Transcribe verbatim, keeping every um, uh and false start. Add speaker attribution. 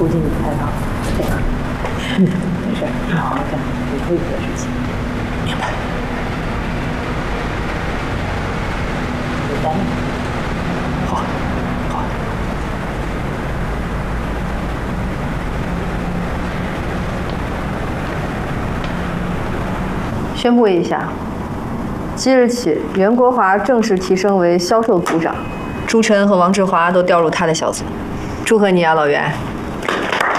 Speaker 1: 朱经理采访，这样，没事，你好好干以后有的事情。
Speaker 2: 明白。
Speaker 1: 有单吗？
Speaker 2: 好，好。
Speaker 3: 宣布一下，即日起，袁国华正式提升为销售组长，朱晨和王志华都调入他的小组。祝贺你啊，老袁！